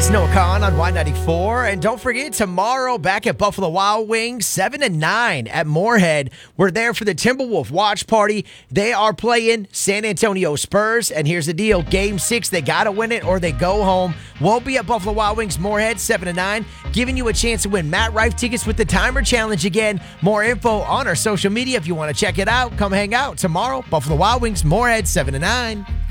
That's Noah Khan on Y94. And don't forget, tomorrow back at Buffalo Wild Wings, 7 to 9 at Moorhead. We're there for the Timberwolf watch party. They are playing San Antonio Spurs. And here's the deal. Game 6, they got to win it or they go home. We'll be at Buffalo Wild Wings, Moorhead, 7 to 9, giving you a chance to win Matt Rife tickets with the Timer Challenge again. More info on our social media if you want to check it out. Come hang out tomorrow, Buffalo Wild Wings, Moorhead, 7 to 9.